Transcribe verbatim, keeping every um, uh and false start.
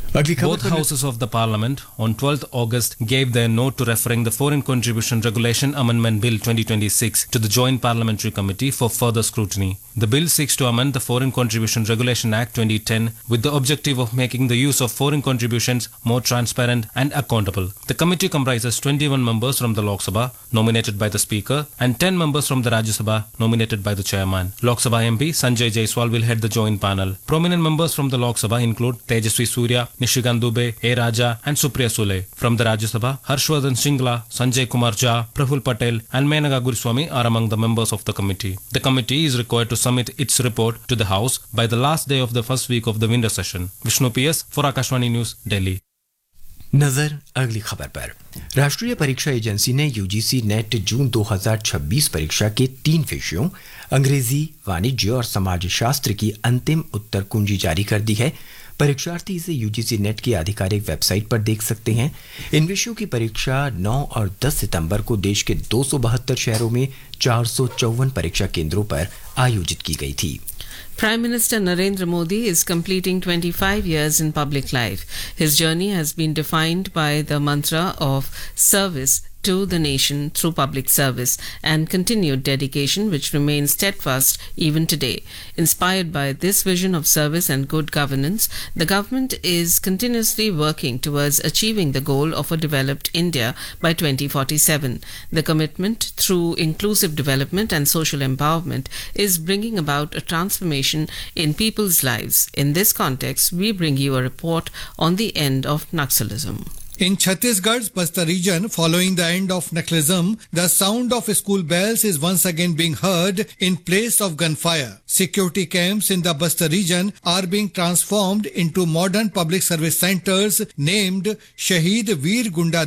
अगली खबर Both houses of the parliament on twelfth August gave their note to referring the Foreign Contribution Regulation Amendment Bill twenty twenty-six to the Joint Parliamentary Committee for further scrutiny. The bill seeks to amend the Foreign Contribution Regulation Act twenty ten with the objective of making the use of foreign contributions more transparent and accountable. The committee comprises twenty-one members from the Lok Sabha, nominated by the Speaker, and ten members from the Rajya Sabha, nominated by the Chairman. Lok Sabha M P Sanjay Jaiswal will head the joint panel. Prominent members from the Lok Sabha include Tejaswi Surya, Nishikant Dubey, A. Raja, and Supriya Sule. From the Rajya Sabha, Harshvardhan Shringla, Sanjay Kumar Jha, Praful Patel, and Menaka Guruswamy are among the members of the committee. The committee is required to submit its report to the House by the last day of the first week of the winter session. Vishnu P S for Akashvani News, Delhi. नजर अगली खबर पर। राष्ट्रीय परीक्षा agency ने UGC net जून दो हज़ार छब्बीस परीक्षा के तीन विषयों अंग्रेजी, वाणिज्य और समाजशास्त्र की अंतिम उत्तर कुंजी जारी कर दी है। परीक्षार्थी इसे यूजीसी नेट की आधिकारिक वेबसाइट पर देख सकते हैं। इन विषयों की परीक्षा नौ और दस सितंबर को देश के दो सौ बहत्तर शहरों में चार सौ चौवन परीक्षा केंद्रों पर आयोजित की गई थी। Prime Minister Narendra Modi is completing twenty-five years in public life. His journey has been defined by the mantra of service to the nation through public service and continued dedication, which remains steadfast even today. Inspired by this vision of service and good governance, the government is continuously working towards achieving the goal of a developed India by twenty forty-seven. The commitment through inclusive development and social empowerment is bringing about a transformation in people's lives. In this context, we bring you a report on the end of Naxalism. In Chhattisgarh's Bastar region, following the end of Naxalism, the sound of school bells is once again being heard in place of gunfire. Security camps in the Bastar region are being transformed into modern public service centers named Shaheed Veer Gunda